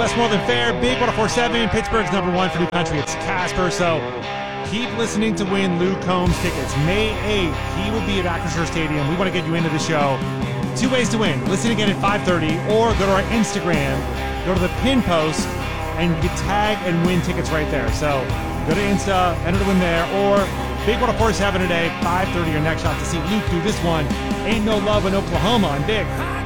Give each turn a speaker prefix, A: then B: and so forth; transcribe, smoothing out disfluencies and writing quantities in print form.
A: Westmoreland Fair, Big 104.7, Pittsburgh's #1 for New Country. It's Casper, so keep listening to win Luke Combs tickets. May 8th, he will be at Acrisure Stadium. We want to get you into the show. 2 ways to win. Listen again at 5:30 or go to our Instagram, go to the pin post, and you can tag and win tickets right there. So go to Insta, enter to win there, or Big 104.7 today, 5:30, your next shot to see Luke do this one. Ain't No Love in Oklahoma on Big.